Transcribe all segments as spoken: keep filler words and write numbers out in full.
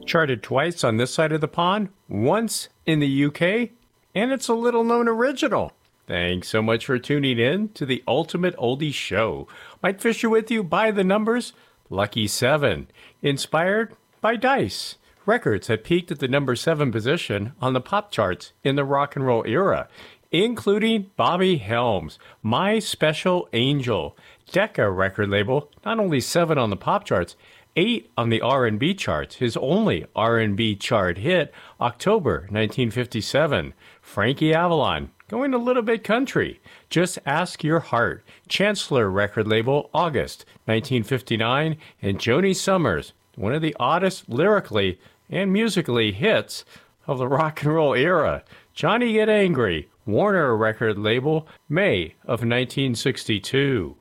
Charted twice on this side of the pond, once in the U K, and it's a little-known original. Thanks so much for tuning in to the Ultimate Oldie Show. Mike Fisher with you by the numbers, Lucky seven, inspired by Dice. Records had peaked at the number seven position on the pop charts in the rock and roll era, including Bobby Helms, My Special Angel, Decca record label, not only seven on the pop charts, eight on the R and B charts, his only R and B chart hit, October nineteen fifty-seven. Frankie Avalon, going a little bit country, Just Ask Your Heart, Chancellor record label, August nineteen fifty-nine, and Joni Summers, one of the oddest lyrically and musically hits of the rock and roll era, Johnny Get Angry, Warner record label, May of nineteen sixty-two.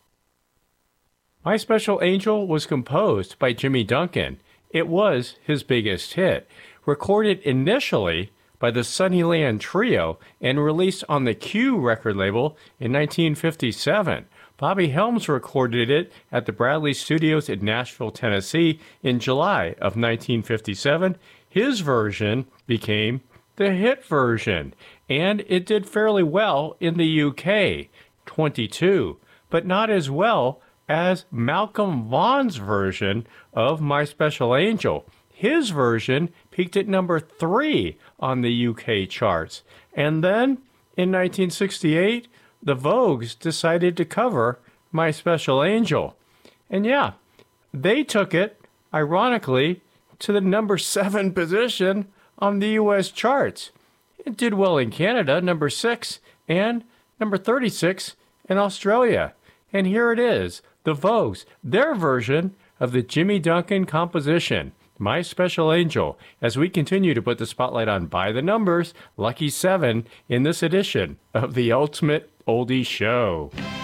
My Special Angel was composed by Jimmy Duncan. It was his biggest hit, recorded initially by the Sunnyland Trio and released on the Q record label in nineteen fifty-seven. Bobby Helms recorded it at the Bradley Studios in Nashville, Tennessee in July of nineteen fifty-seven. His version became the hit version, and it did fairly well in the U K, twenty-two, but not as well as Malcolm Vaughan's version of My Special Angel. His version peaked at number three on the U K charts. And then, in nineteen sixty-eight, the Vogues decided to cover My Special Angel. And yeah, they took it, ironically, to the number seven position on the U S charts. It did well in Canada, number six, and number thirty-six in Australia. And here it is, the Vogues, their version of the Jimmy Duncan composition, My Special Angel, as we continue to put the spotlight on By the Numbers, Lucky seven, in this edition of the Ultimate Oldie Show.